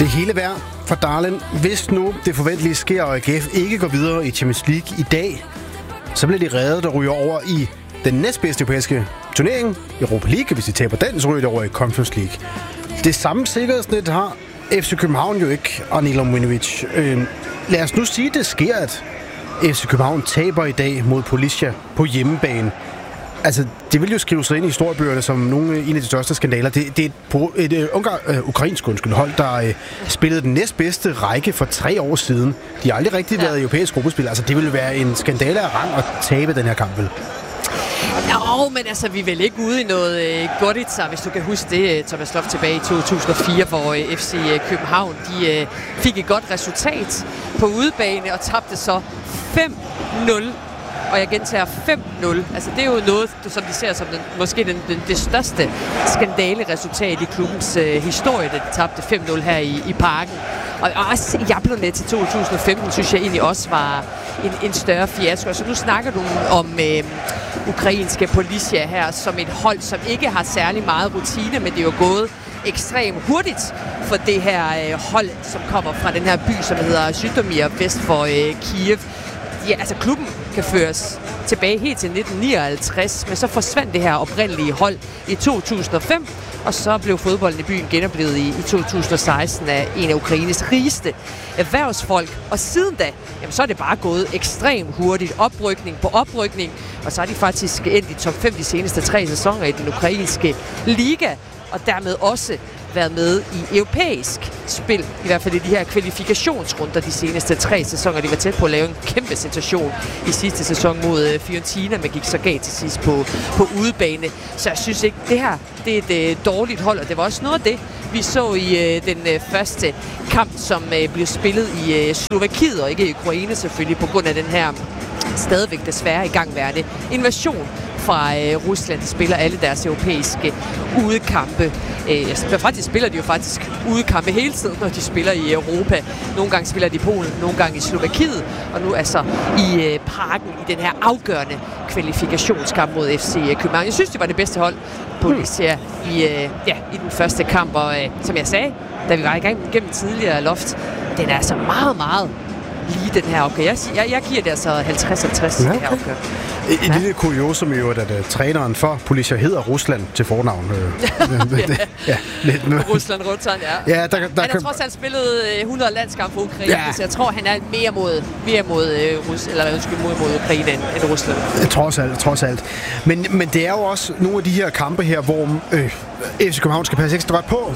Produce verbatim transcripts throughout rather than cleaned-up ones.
Det hele værd for Darlen. Hvis nu det forventelige sker, og A G F ikke går videre i Champions League i dag, så bliver de reddet, der ryger over i den næstbedste europæiske turnering, Europa League. Hvis de taber den, så ryger de over i Conference League. Det samme sikkerhedsnet har F C København jo ikke, Anil Omrinovic. Øh, lad os nu sige, at det sker, at F C København taber i dag mod Policia på hjemmebane. Altså, det vil jo skrive sig ind i historiebøgerne som nogle, en af de største skandaler. Det, det er et, et, et ungar, uh, ukrainsk undskyld, hold, der uh, spillede den næstbedste række for tre år siden. De har aldrig rigtig ja. været europæisk gruppespil. Altså, det ville være en skandale af rang at tabe den her kamp, vel? Jo, men altså, vi er vel ikke ude i noget øh, Gorica, hvis du kan huske det, Thomas Loft, tilbage i to tusind og fire, hvor øh, F C København de, øh, fik et godt resultat på udebane og tabte så fem nul. Og jeg gentager fem nul. Altså, det er jo noget, som de ser som den, måske den, den, det største skandale-resultat i klubbens øh, historie, da de tabte fem nul her i, i Parken. Og, og også jablerne til to tusind og femten, synes jeg egentlig også var en, en større fiasko. Så nu snakker du om øh, ukrainske Policia her som et hold, som ikke har særlig meget rutine, men det er jo gået ekstremt hurtigt for det her øh, hold, som kommer fra den her by, som hedder Zhytomyr, vest for øh, Kiev. Ja, altså klubben kan føres tilbage helt til nitten nioghalvtreds, men så forsvandt det her oprindelige hold i to tusind og fem, og så blev fodbolden i byen genoplevet i, i to tusind og seksten af en af Ukraines rigeste erhvervsfolk. Og siden da, jamen, så er det bare gået ekstremt hurtigt. Oprykning på oprykning, og så er de faktisk endt i top fem de seneste tre sæsoner i den ukrainske liga, og dermed også været med i europæisk spil, i hvert fald i de her kvalifikationsrunder de seneste tre sæsoner. De var tæt på at lave en kæmpe sensation i sidste sæson mod Fiorentina, men gik så galt til sidst på, på udebane. Så jeg synes ikke, det her det er et uh, dårligt hold, og det var også noget af det, vi så i uh, den uh, første kamp, som uh, blev spillet i uh, Slovakiet, og ikke i Ukraine selvfølgelig, på grund af den her stadigvæk desværre igangværende invasion fra øh, Rusland. De spiller alle deres europæiske udekampe. Øh, faktisk spiller de jo faktisk udekampe hele tiden, når de spiller i Europa. Nogle gange spiller de i Polen, nogle gange i Slovakiet, og nu altså i øh, Parken i den her afgørende kvalifikationskamp mod F C København. Jeg synes, det var det bedste hold på hmm. i, øh, ja, i den første kamp, og øh, som jeg sagde, da vi var i gang gennem tidligere Loft, den er altså meget, meget lige den her opgør. Jeg, jeg, jeg giver det altså halvtreds halvtreds ja, okay. den her opgør. Et, et ja. lille kuriosum jo, at, at, at træneren for Policia hedder Rusland til fornavn. ja, ja, lidt Rusland Rutan, ja. ja der, der, han har trods alt spillet hundrede landskampe for Ukraine, ja. Så jeg tror, han er mere mod, mere mod, uh, Rus, eller, undskyld, mod, mod Ukraine end, end Rusland. Trods alt, trods alt. Men, men det er jo også nogle af de her kampe her, hvor øh, F C København skal passe ekstra godt på.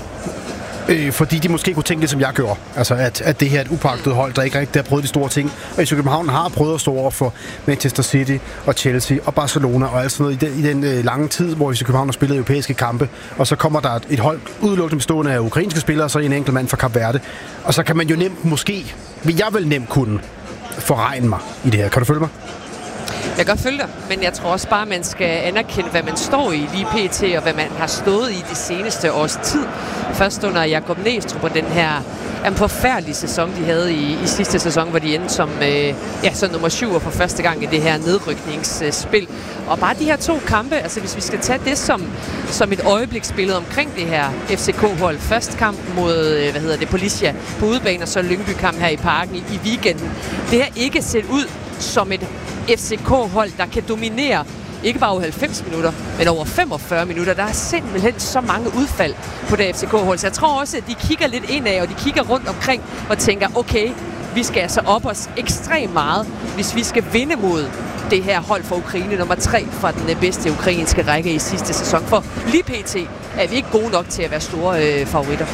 Øh, fordi de måske kunne tænke det, som jeg gjorde. Altså, at, at det her er et upagtet hold, der ikke rigtig har prøvet de store ting. Og F C København har prøvet at stå over for Manchester City og Chelsea og Barcelona og alt sådan noget i den, i den øh, lange tid, hvor F C København har spillet europæiske kampe. Og så kommer der et, et hold udelukkende bestående af ukrainske spillere, og så en enkelt mand fra Kap Verde. Og så kan man jo nemt, måske, vil jeg vel nemt kunne forregne mig i det her. Kan du følge mig? Jeg kan godt følge dig, men jeg tror også bare, at man skal anerkende, hvad man står i lige pt. Og hvad man har stået i det seneste års tid. Først under Jakob Næstrup og den her en forfærdelig sæson, de havde i, i sidste sæson, hvor de endte som øh, ja, så nummer syv for første gang i det her nedrykningsspil. Og bare de her to kampe, altså hvis vi skal tage det som, som et øjebliksbillede omkring det her F C K-hold. Først kamp mod, hvad hedder det, Policia på udebane, og så Lyngby-kamp her i Parken i, i weekenden. Det her ikke set ud som et F C K-hold, der kan dominere ikke bare over halvfems minutter, men over femogfyrre minutter. Der er simpelthen så mange udfald på det F C K-hold. Så jeg tror også, at de kigger lidt indad, og de kigger rundt omkring og tænker, okay, vi skal altså op os ekstremt meget, hvis vi skal vinde mod det her hold for Ukraine, nummer tre fra den bedste ukrainske række i sidste sæson. For lige pt. Er vi ikke gode nok til at være store øh, favoritter.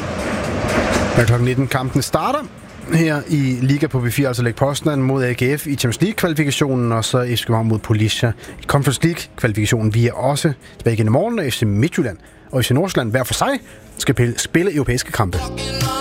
Ja, klokken nitten kampen starter her i Liga på B fire, altså Lech Poznan mod A G F i Champions League-kvalifikationen, og så F C København mod Policia i Conference League-kvalifikationen. Vi er også tilbage igen i morgen, og F C Midtjylland og F C Nordsjælland hver for sig skal spille europæiske kampe.